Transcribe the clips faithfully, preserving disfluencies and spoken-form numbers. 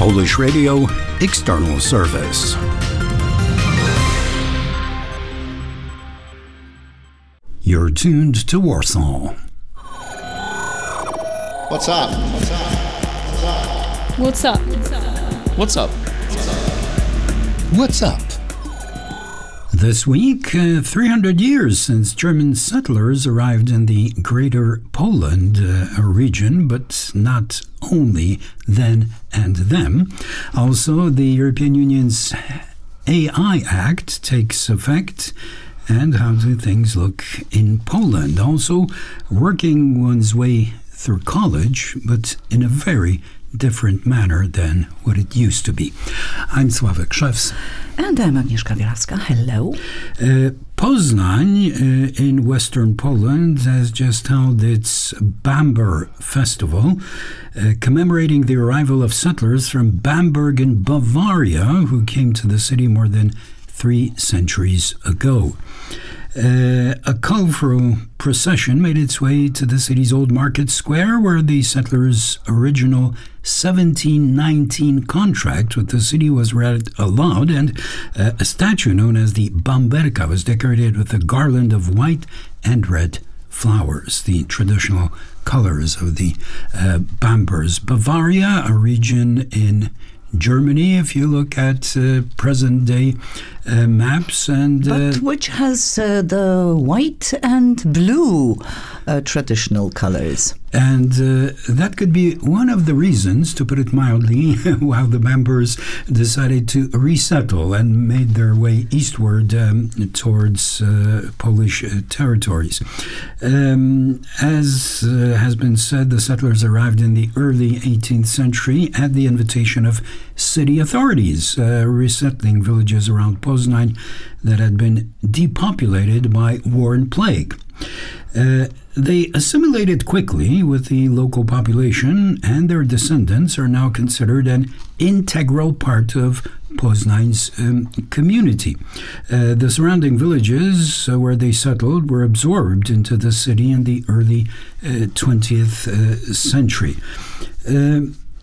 Polish Radio External Service. You're tuned to Warsaw. What's up? What's up? What's up? What's up? What's up? This week, uh, three hundred years since German settlers arrived in the Greater Poland uh, region, but not only then and them. Also, the European Union's A I Act takes effect. And how do things look in Poland? Also, working one's way through college, but in a very different manner than what it used to be. I'm Sławek Krzewski. And I'm Agnieszka Bielawska. Hello. Uh, Poznań uh, in western Poland has just held its Bamber Festival, uh, commemorating the arrival of settlers from Bamberg in Bavaria, who came to the city more than three centuries ago. Uh, a colorful procession made its way to the city's old market square, where the settlers' original seventeen nineteen contract with the city was read aloud, and uh, a statue known as the Bamberka was decorated with a garland of white and red flowers, the traditional colors of the uh, Bambers. Bavaria, a region in Germany, if you look at uh, present-day uh, maps, and uh, but which has uh, the white and blue uh, traditional colors. And uh, that could be one of the reasons, to put it mildly, why the members decided to resettle and made their way eastward um, towards uh, Polish uh, territories. Um, as uh, has been said, the settlers arrived in the early eighteenth century at the invitation of city authorities, uh, resettling villages around Poznań that had been depopulated by war and plague. Uh, they assimilated quickly with the local population, and their descendants are now considered an integral part of Poznań's um, community. Uh, the surrounding villages uh, where they settled were absorbed into the city in the early uh, twentieth uh, century. Uh,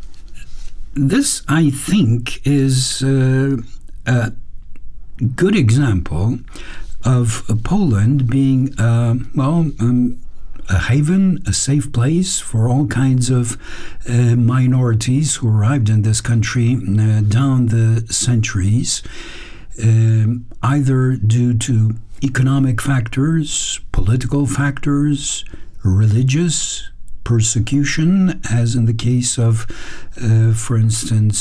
this, I think, is uh, a good example of Poland being, uh, well, um, a haven, a safe place for all kinds of uh, minorities who arrived in this country uh, down the centuries, um, either due to economic factors, political factors, religious persecution, as in the case of, uh, for instance,